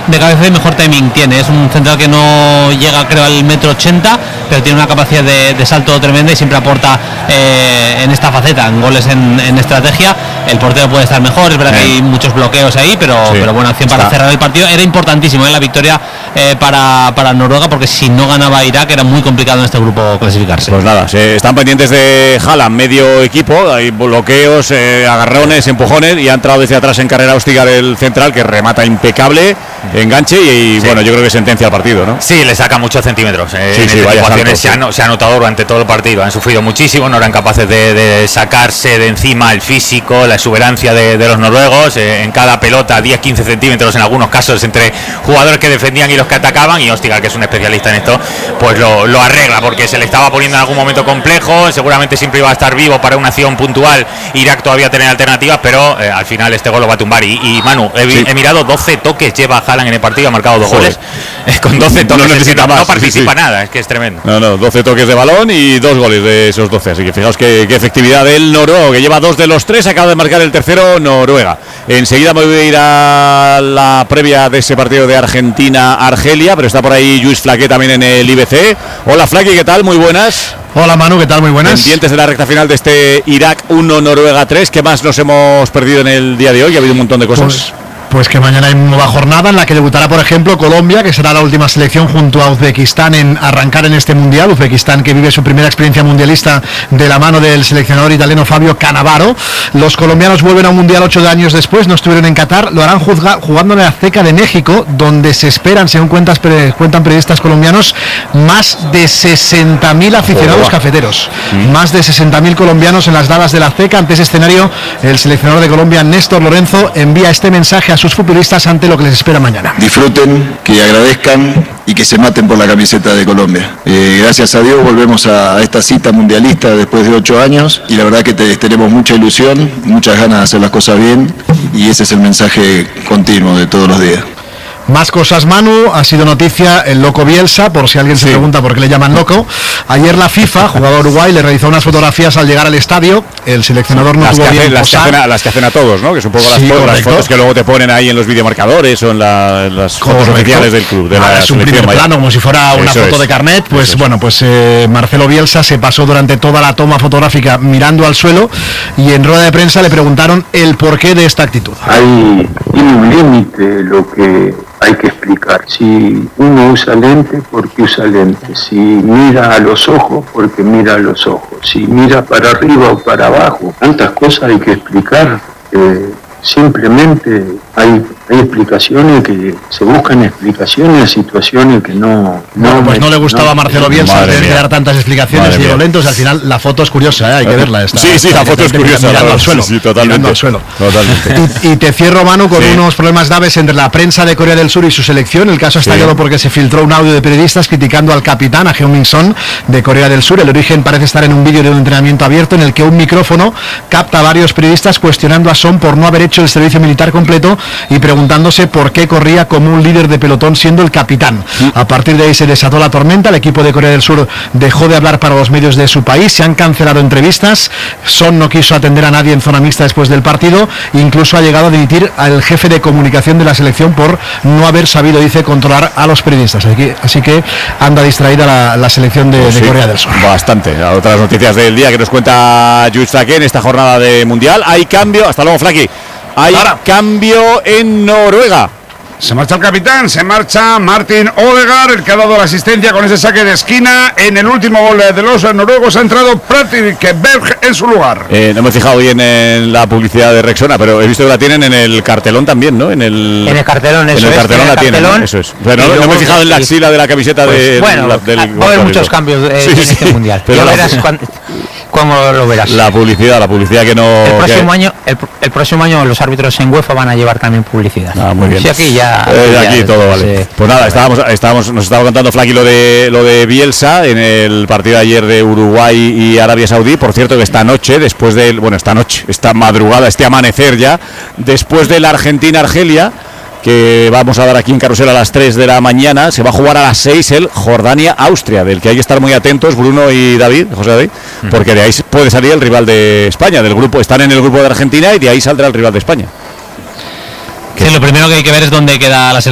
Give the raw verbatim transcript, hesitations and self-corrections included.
de cabeza y mejor timing tiene. Es un central que no llega, creo, al metro ochenta, pero tiene una capacidad de, de salto tremenda y siempre aporta eh, en esta faceta, en goles, en, en estrategia. El portero puede estar mejor, es verdad eh. que hay muchos bloqueos ahí, pero, sí. pero buena acción para Está. cerrar el partido. Era importantísimo ¿eh? la victoria eh, para, para Noruega, porque si no ganaba Irak era muy complicado en este grupo clasificarse. Pues nada, se están pendientes de Haaland, medio equipo, hay bloqueos, eh, agarrones, empujones, y ha entrado desde atrás en carrera Östigard el central, que remata impecable, enganche y, y sí. bueno, yo creo que sentencia el partido, ¿no? Sí, le saca muchos centímetros. Eh, sí, en sí, estas situaciones se, ha, se ha notado durante todo el partido, han sufrido muchísimo, no eran capaces de, de sacarse de encima el físico, la exuberancia de, de los noruegos, eh, en cada pelota diez a quince centímetros en algunos casos entre jugadores que defendían y los que atacaban, y Östigard, que es un especialista en esto, pues lo, lo arregla, porque se le estaba poniendo en algún momento complejo, seguramente siempre iba a estar vivo para una acción puntual, Irak todavía tener alternativas, pero eh, al final este gol lo va a tumbar. Y, y Manu, he, sí. he mirado doce toques lleva Haaland en el partido, ha marcado dos Joder. goles, eh, con doce toques, no, necesita más, no participa sí, sí. nada, es que es tremendo. No, no, doce toques de balón y dos goles de esos doce, así que fijaos qué, qué efectividad del noruego, que lleva dos de los tres, acaba de marcar el tercero Noruega. Enseguida me voy a ir a la previa de ese partido de Argentina-Argelia, pero está por ahí Lluís Flaqué también en el I B C. Hola Flaqué, ¿qué tal? Muy buenas. Hola Manu, ¿qué tal? Muy buenas. Pendientes de la recta final de este Irak uno, Noruega tres. ¿Qué más nos hemos perdido en el día de hoy? Ha habido un montón de cosas. Pues... Pues que mañana hay nueva jornada en la que debutará, por ejemplo, Colombia, que será la última selección junto a Uzbekistán en arrancar en este Mundial. Uzbekistán, que vive su primera experiencia mundialista de la mano del seleccionador italiano Fabio Cannavaro. Los colombianos vuelven a un Mundial ocho años después, no estuvieron en Qatar, lo harán juzga, jugando en la Azteca de México, donde se esperan, según cuentas, pre, cuentan periodistas colombianos, más de sesenta mil aficionados oh, cafeteros. ¿Sí? Más de sesenta mil colombianos en las gradas de la Azteca. Ante ese escenario, el seleccionador de Colombia, Néstor Lorenzo, envía este mensaje a sus futbolistas ante lo que les espera mañana. Disfruten, que agradezcan y que se maten por la camiseta de Colombia. Eh, gracias a Dios volvemos a esta cita mundialista después de ocho años y la verdad que te, tenemos mucha ilusión, muchas ganas de hacer las cosas bien y ese es el mensaje continuo de todos los días. Más cosas, Manu, ha sido noticia el loco Bielsa, por si alguien sí. se pregunta por qué le llaman loco. Ayer la FIFA, jugador Uruguay, le realizó unas fotografías al llegar al estadio. El seleccionador no las tuvo que bien hacen, las, que hacen a, las que hacen a todos, ¿no? Que es un poco sí, las, fotos, las fotos que luego te ponen ahí en los videomarcadores o en, la, en las correcto. fotos oficiales del club. De ah, la es un primer plano, como si fuera una Eso foto es. de carnet. Pues Eso bueno, pues eh, Marcelo Bielsa se pasó durante toda la toma fotográfica mirando al suelo y en rueda de prensa le preguntaron el porqué de esta actitud. Hay un límite lo que hay que explicar. Si uno usa lente, ¿por qué usa lente? Si mira a los ojos, ¿por qué mira a los ojos? Si mira para arriba o para abajo, tantas cosas hay que explicar. Eh, simplemente hay, hay explicaciones que se buscan explicaciones a situaciones que no... no no pues no le gustaba no, a Marcelo Bielsa de dar tantas explicaciones y lentos. Al final la foto es curiosa, ¿eh? Hay que verla. Está, sí, sí, la foto es curiosa. Mirando al suelo. Sí, sí, totalmente. Al suelo. Totalmente. Y, y te cierro, Manu, con sí. unos problemas graves entre la prensa de Corea del Sur y su selección. El caso ha estallado sí. porque se filtró un audio de periodistas criticando al capitán, a Heung-min Son, de Corea del Sur. El origen parece estar en un vídeo de un entrenamiento abierto en el que un micrófono capta a varios periodistas cuestionando a Son por no haber hecho el servicio militar completo y preguntándose por qué corría como un líder de pelotón siendo el capitán. A partir de ahí se desató la tormenta, el equipo de Corea del Sur dejó de hablar para los medios de su país, se han cancelado entrevistas, Son no quiso atender a nadie en zona mixta después del partido, incluso ha llegado a dimitir al jefe de comunicación de la selección por no haber sabido, dice, controlar a los periodistas. Así que, así que anda distraída la, la selección de, pues sí, de Corea del Sur. Bastante. A otras noticias del día que nos cuenta Lluís Flaqué en esta jornada de Mundial. Hay cambio, hasta luego Flaqué. Hay Ahora. cambio en Noruega. Se marcha el capitán, se marcha Martin Odegaard, el que ha dado la asistencia con ese saque de esquina. En el último gol de los noruegos ha entrado Patrick Berg en su lugar. Eh, no me he fijado bien en la publicidad de Rexona, pero he visto que la tienen en el cartelón también, ¿no? En el, en el cartelón, eso en el es. cartelón en el la tienen, cartelón, ¿no? Eso es. Pero no, no me he fijado en la axila de la camiseta pues, de, bueno, la, del va a haber muchos cambios eh, sí, en este sí, mundial. Pero ya verás cuando, cómo lo verás. La publicidad, la publicidad que no... El próximo, que... año, el, el próximo año los árbitros en UEFA van a llevar también publicidad. Ah, muy bien. Sí, aquí ya... Eh, ya aquí todo vale. Sí. Pues nada, estábamos, estábamos, nos estaba contando Flaky lo de lo de Bielsa en el partido de ayer de Uruguay y Arabia Saudí. Por cierto, que esta noche, después del, bueno, esta noche, esta madrugada, este amanecer ya, después de la Argentina-Argelia, que vamos a dar aquí en Carrusel a las tres de la mañana, se va a jugar a las seis el Jordania-Austria, del que hay que estar muy atentos Bruno y David, José David, porque de ahí puede salir el rival de España, del grupo, están en el grupo de Argentina y de ahí saldrá el rival de España. Sí, lo primero que hay que ver es dónde queda la selección.